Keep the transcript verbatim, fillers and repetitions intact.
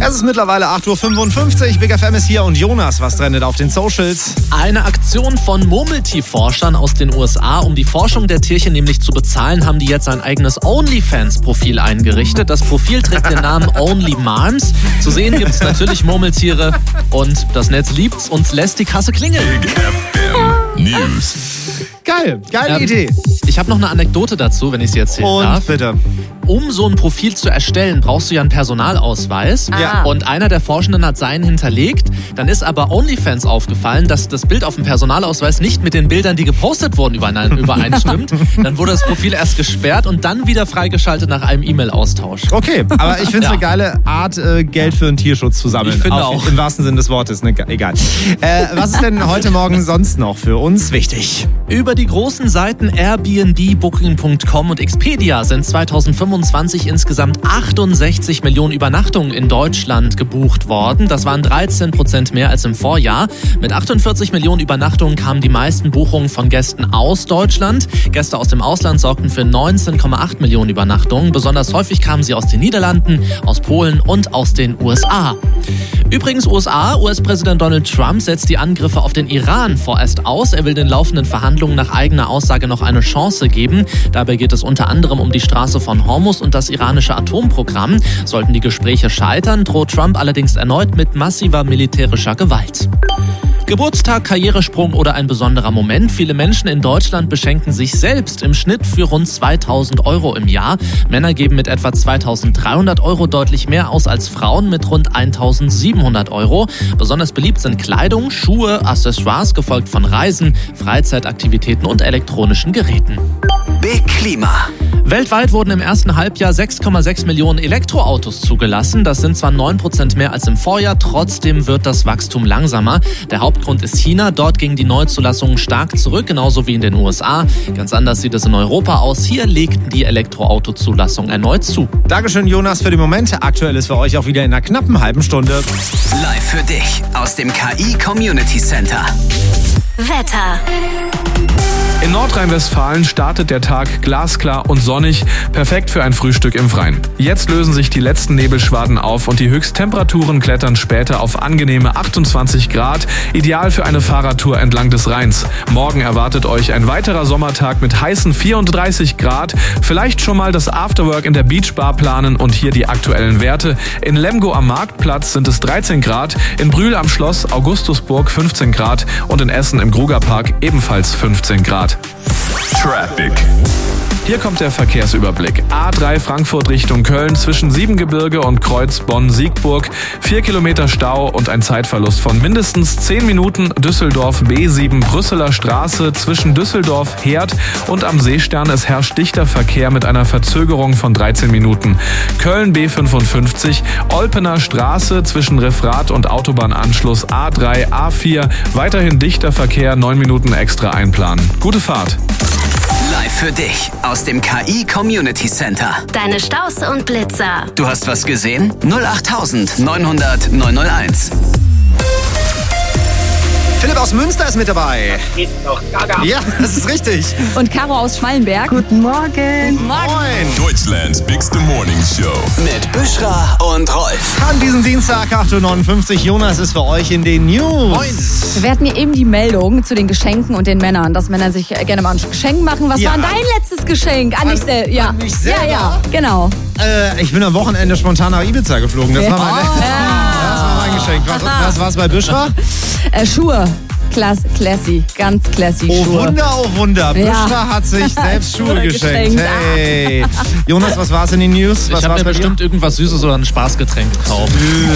Es ist mittlerweile acht Uhr fünfundfünfzig. Big F M ist hier und Jonas, was trendet auf den Socials? Eine Aktion von Murmeltierforschern aus den U S A. Um die Forschung der Tierchen nämlich zu bezahlen, haben die jetzt ein eigenes OnlyFans-Profil eingerichtet. Das Profil trägt den Namen Only Marms. Zu sehen gibt es natürlich Murmeltiere und das Netz liebt's und lässt die Kasse klingeln. Big F M News. Geil, geile Ähm, Idee. Ich habe noch eine Anekdote dazu, wenn ich sie erzählen Und darf. bitte. Um so ein Profil zu erstellen, brauchst du ja einen Personalausweis. Ja. Und einer der Forschenden hat seinen hinterlegt. Dann ist aber OnlyFans aufgefallen, dass das Bild auf dem Personalausweis nicht mit den Bildern, die gepostet wurden, übereinstimmt. Dann wurde das Profil erst gesperrt und dann wieder freigeschaltet nach einem E-Mail-Austausch. Okay, aber ich finde es Ja. eine geile Art, äh, Geld für den Tierschutz zu sammeln. Ich finde Auf, auch. Im wahrsten Sinne des Wortes, ne? Egal. Äh, was ist denn heute Morgen sonst noch für uns wichtig? Über die großen Seiten Airbnb, Booking Punkt com und Expedia sind zweitausendfünfundzwanzig insgesamt achtundsechzig Millionen Übernachtungen in Deutschland gebucht worden. Das waren dreizehn Prozent mehr als im Vorjahr. Mit achtundvierzig Millionen Übernachtungen kamen die meisten Buchungen von Gästen aus Deutschland. Gäste aus dem Ausland sorgten für neunzehn Komma acht Millionen Übernachtungen. Besonders häufig kamen sie aus den Niederlanden, aus Polen und aus den U S A. Übrigens U S A, U S-Präsident Donald Trump setzt die Angriffe auf den Iran vorerst aus. Er will den laufenden Verhandlungen nach eigener Aussage noch eine Chance geben. Dabei geht es unter anderem um die Straße von Hormuz und das iranische Atomprogramm. Sollten die Gespräche scheitern, droht Trump allerdings erneut mit massiver militärischer Gewalt. Geburtstag, Karrieresprung oder ein besonderer Moment. Viele Menschen in Deutschland beschenken sich selbst im Schnitt für rund zweitausend Euro im Jahr. Männer geben mit etwa zweitausenddreihundert Euro deutlich mehr aus als Frauen mit rund eintausendsiebenhundert Euro. Besonders beliebt sind Kleidung, Schuhe, Accessoires, gefolgt von Reisen, Freizeitaktivitäten und elektronischen Geräten. Big Klima. Weltweit wurden im ersten Halbjahr sechs Komma sechs Millionen Elektroautos zugelassen. Das sind zwar neun Prozent mehr als im Vorjahr, trotzdem wird das Wachstum langsamer. Der Hauptgrund ist China. Dort gingen die Neuzulassungen stark zurück, genauso wie in den U S A. Ganz anders sieht es in Europa aus. Hier legten die Elektroautozulassungen erneut zu. Dankeschön, Jonas, für die Momente. Aktuell ist für euch auch wieder in einer knappen halben Stunde. Live für dich aus dem K I Community Center. Wetter. In Nordrhein-Westfalen startet der Tag glasklar und sonnig, perfekt für ein Frühstück im Freien. Jetzt lösen sich die letzten Nebelschwaden auf und die Höchsttemperaturen klettern später auf angenehme achtundzwanzig Grad, ideal für eine Fahrradtour entlang des Rheins. Morgen erwartet euch ein weiterer Sommertag mit heißen vierunddreißig Grad, vielleicht schon mal das Afterwork in der Beachbar planen und hier die aktuellen Werte. In Lemgo am Marktplatz sind es dreizehn Grad, in Brühl am Schloss Augustusburg fünfzehn Grad und in Essen im Grugerpark ebenfalls fünfzehn Grad. Traffic. Hier kommt der Verkehrsüberblick. A drei Frankfurt Richtung Köln zwischen Siebengebirge und Kreuz Bonn-Siegburg. Vier Kilometer Stau und ein Zeitverlust von mindestens zehn Minuten. Düsseldorf B sieben Brüsseler Straße zwischen Düsseldorf, Herd und am Seestern. Es herrscht dichter Verkehr mit einer Verzögerung von dreizehn Minuten. Köln B fünfundfünfzig Olpener Straße zwischen Referat und Autobahnanschluss A drei A vier. Weiterhin dichter Verkehr, neun Minuten extra einplanen. Gute Fahrt. Live für dich aus dem K I Community Center. Deine Staus und Blitzer. Du hast was gesehen? null acht neunhundert neunhunderteins. Philipp aus Münster ist mit dabei. Ja, das ist richtig. Und Caro aus Schmallenberg. Guten Morgen. Moin. Deutschlands Bigste Morning Show. Mit Büschra und Rolf. An diesem Dienstag, acht Uhr neunundfünfzig. Jonas ist für euch in den News. Moin. Wir hatten hier eben die Meldung zu den Geschenken und den Männern, dass Männer sich gerne mal ein Geschenk machen. Was Ja. war denn dein letztes Geschenk? An, An- dich selbst. Ja. an mich selber? Ja, ja, genau. Äh, ich bin am Wochenende spontan nach Ibiza geflogen. Das war mein, Ja. das war mein Geschenk. Was, was war's bei Büschra? Äh, Schuhe. Klass, classy, ganz classy Oh Schuhe. Wunder, oh Wunder. Ja. Büschra hat sich selbst Schuhe Schuhe geschenkt. geschenkt. Hey. Jonas, was war's in den News? Was Ich habe war's mir bei dir? bestimmt irgendwas Süßes oder ein Spaßgetränk gekauft.